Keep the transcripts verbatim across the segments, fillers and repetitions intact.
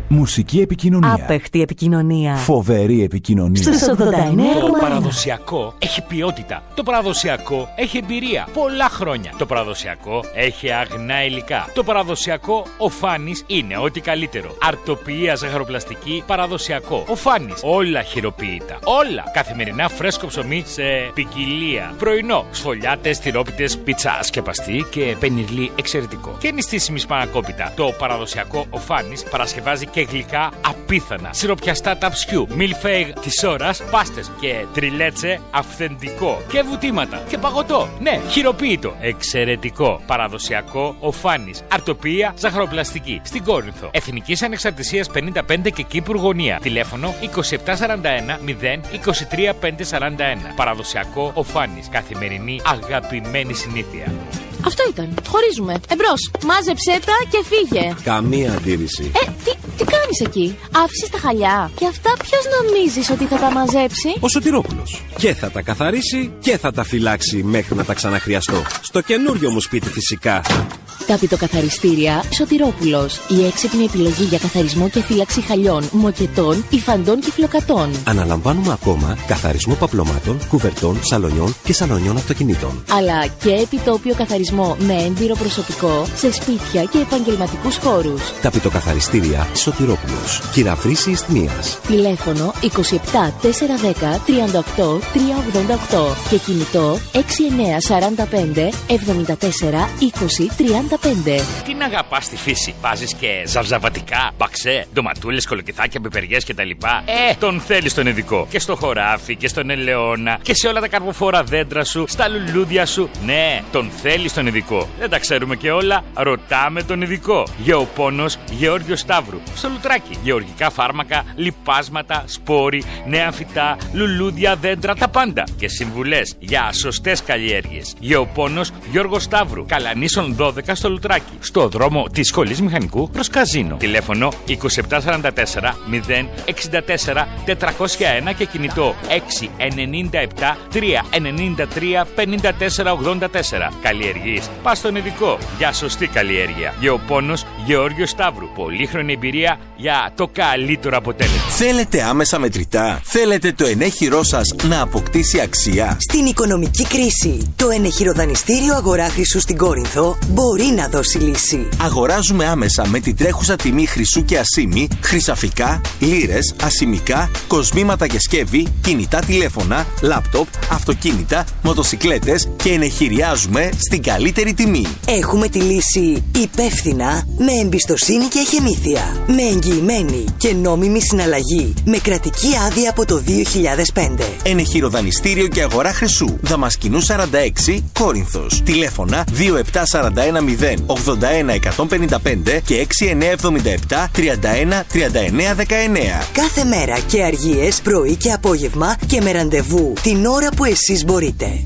Μουσική επικοινωνία. Άπεχτη επικοινωνία. Φοβερή επικοινωνία. Στους ογδόντα εννέα. Το παραδοσιακό έχει ποιότητα. Το παραδοσιακό έχει εμπειρία. Πολλά χρόνια. Το παραδοσιακό έχει αγνά υλικά. Το παραδοσιακό ο Φάνης είναι ό,τι καλύτερο. Αρτοποιία ζαχαροπλαστική παραδοσιακό. Ο Φάνης. Όλα χειροποίητα. Όλα. Καθημερινά φρέσκο ψωμί σε ποικιλία. Πρωινό. Σφολιάτες, τυρόπιτες, πίτσα σκεπαστή και πενιρλί εξαιρετικό. Και νηστίσιμη σπανακόπιτα. Το παραδοσιακό ο Φάνης παρασκευάζει και γλυκά απίθανα. Σιροπιαστά ταψιού. Μιλφέιγ της ώρας. Πάστες και τριλέτσε αυθεντικό. Και βουτήματα. Και παγωτό. Ναι, χειροποίητο. Εξαιρετικό. Παραδοσιακό ο Φάνης. Αρτοποιία ζαχαροπλαστική. Στην Κόρινθο. Εθνικής Ανεξαρτησίας πενήντα πέντε και Κύπρου γωνία. Τηλέφωνο είκοσι επτά σαράντα ένα μηδέν είκοσι τρία πεντακόσια σαράντα ένα. Παραδοσιακό ο Φάνης. Καθημερινή αγαπημένη συνήθεια. Αυτό ήταν. Χωρίζουμε. Εμπρός. Μάζεψέ τα και φύγε. Καμία αντίρρηση. Ε, τι, τι κάνεις εκεί? Άφησες τα χαλιά. Και αυτά ποιος νομίζεις ότι θα τα μαζέψει? Ο Σωτηρόπουλος. Και θα τα καθαρίσει και θα τα φυλάξει μέχρι να τα ξαναχρειαστώ. Στο καινούριο μου σπίτι φυσικά. Ταπητοκαθαριστήρια Σωτηρόπουλος. Η έξυπνη επιλογή για καθαρισμό και φύλαξη χαλιών, μοκετών, υφαντών και φλοκατών. Αναλαμβάνουμε ακόμα καθαρισμό παπλωμάτων, κουβερτών, σαλονιών και σαλονιών αυτοκινήτων. Αλλά και επιτόπιο καθαρισμό με έμπειρο προσωπικό σε σπίτια και επαγγελματικούς χώρους. Ταπητοκαθαριστήρια Σωτηρόπουλος. Κυραφρύση Ισθμίας. Τηλέφωνο είκοσι επτά τετρακόσια δέκα τριάντα οκτώ τριακόσια ογδόντα οκτώ και κινητό έξι εννέα σαράντα πέντε εβδομήντα τέσσερα είκοσι τριάντα πέντε. Την αγαπάς τη φύση? Βάζεις και ζαρζαβατικά, μπαξέ, ντοματούλες, κολοκυθάκια, πιπεριές κτλ. Ε, τον θέλεις τον ειδικό. Και στο χωράφι και στον ελαιόνα και σε όλα τα καρποφόρα δέντρα σου, στα λουλούδια σου. Ναι, τον θέλεις τον ειδικό. Δεν τα ξέρουμε και όλα. Ρωτάμε τον ειδικό. Γεωπόνος Γεώργιο Σταύρου. Στο Λουτράκι. Γεωργικά φάρμακα, λιπάσματα, σπόροι, νέα φυτά, λουλούδια, δέντρα, τα πάντα. Και συμβουλές για σωστές καλλιέργειες. Γεωπόνος Γιώργο Σταύρου. Καλανίσων δώδεκα στο Λουτράκι. Στο δρόμο της Σχολής Μηχανικού προς Καζίνο. Τηλέφωνο είκοσι επτά σαράντα τέσσερα μηδέν εξήντα τέσσερα τετρακόσια ένα και κινητό έξι εννιά επτά τρία εννιά τρία πέντε τέσσερα ογδόντα τέσσερα. Καλλιεργείς? Πας στον ειδικό για σωστή καλλιέργεια. Γεωπόνος Γεώργιο Σταύρου. Πολύχρονη εμπειρία για το καλύτερο αποτέλεσμα. Θέλετε άμεσα μετρητά? Θέλετε το ενέχειρό σας να αποκτήσει αξία? Στην οικονομική κρίση, το ενεχειροδανιστήριο Αγορά Χρυσού στην Κόρινθο μπορεί να δώσει λύση. Αγοράζουμε άμεσα με την τρέχουσα τιμή χρυσού και ασήμι, χρυσαφικά, λίρες, ασημικά, κοσμήματα και σκεύη, κινητά τηλέφωνα, λάπτοπ, αυτοκίνητα, μοτοσικλέτες και ενεχειριάζουμε στην καλύτερη τιμή. Έχουμε τη λύση υπεύθυνα, με εμπιστοσύνη και εχεμήθεια. Με εγγυημένη και νόμιμη συναλλαγή, με κρατική άδεια από το δύο χιλιάδες πέντε. Ενεχειροδανιστήριο και Αγορά Χρυσού, Δαμασκηνού σαράντα έξι, Κόρινθος. Τηλέφωνα δύο επτά σαράντα ένα μηδέν ογδόντα ένα εκατόν πενήντα πέντε και έξι εννιά εβδομήντα επτά τριάντα ένα τριάντα εννέα δεκαεννέα. Κάθε μέρα και αργίες, πρωί και απόγευμα και με ραντεβού την ώρα που εσείς μπορείτε.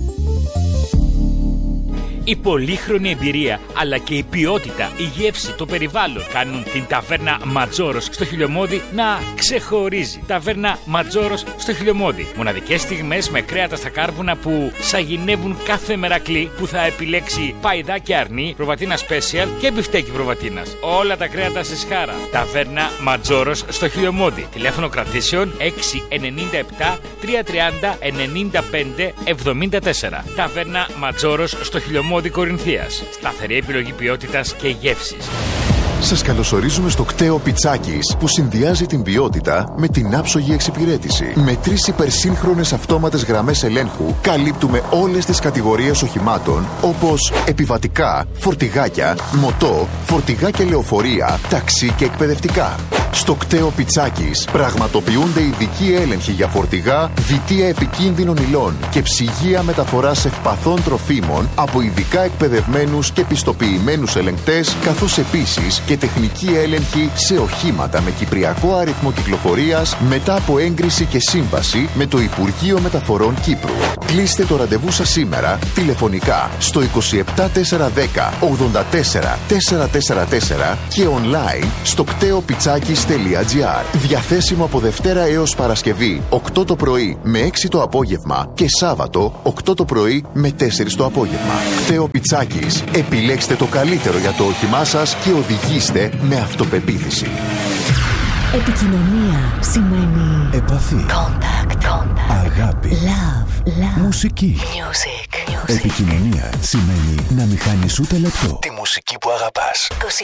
Η πολύχρονη εμπειρία αλλά και η ποιότητα, η γεύση, το περιβάλλον κάνουν την ταβέρνα Ματζόρος στο Χιλιομώδη να ξεχωρίζει. Ταβέρνα Ματζόρος στο Χιλιομώδη. Μοναδικές στιγμές με κρέατα στα κάρβουνα που σαγηνεύουν κάθε μερακλή που θα επιλέξει παϊδάκι αρνί, προβατίνα special και μπιφτέκι προβατίνας. Όλα τα κρέατα σε σχάρα. Ταβέρνα Ματζόρος στο Χιλιομώδη. Τηλέφωνο κρατήσεων έξι εννιά επτά τρία τριάντα ενενήντα πέντε εβδομήντα τέσσερα. Ταβέρνα Ματζόρος στο Χιλιομώδη Κορινθίας. Σταθερή επιλογή ποιότητας και γεύσης. Σας καλωσορίζουμε στο κτέο Πιτσάκης, που συνδυάζει την ποιότητα με την άψογη εξυπηρέτηση. Με τρεις υπερσύγχρονες αυτόματες γραμμές ελέγχου καλύπτουμε όλες τις κατηγορίες οχημάτων, όπως επιβατικά, φορτηγάκια, μοτό, φορτηγάκια λεωφορεία, ταξί και εκπαιδευτικά. Στο κτέο Πιτσάκης πραγματοποιούνται ειδικοί έλεγχοι για φορτηγά, βιτία επικίνδυνων υλών και ψυγεία μεταφοράς ευπαθών τροφίμων από ειδικά εκπαιδευμένους και πιστοποιημένους ελεγκτές, καθώς επίσης και τεχνική έλεγχη σε οχήματα με κυπριακό αριθμό κυκλοφορίας μετά από έγκριση και σύμβαση με το Υπουργείο Μεταφορών Κύπρου. Κλείστε το ραντεβού σας σήμερα τηλεφωνικά στο είκοσι επτά τετρακόσια δέκα ογδόντα τέσσερα τετρακόσια σαράντα τέσσερα και online στο κτέο πιτσάκης τελεία τζι άρ. Διαθέσιμο από Δευτέρα έως Παρασκευή οκτώ το πρωί με έξι το απόγευμα και Σάββατο οκτώ το πρωί με τέσσερα το απόγευμα. Κτέο Πιτσάκης. Επιλέξτε το καλύτερο για το όχημά σας και οδηγήστε με αυτοπεποίθηση. Επικοινωνία σημαίνει Επαφή. contact, contact. Αγάπη. Love, love. Μουσική. Music, music. Επικοινωνία σημαίνει να μην χάνεις ούτε λεπτό τη μουσική που αγαπάς.